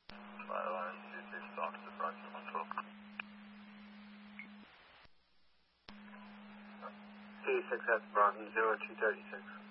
Flyline 26 Fox to Bronson 112. 26 at Bronson 0236.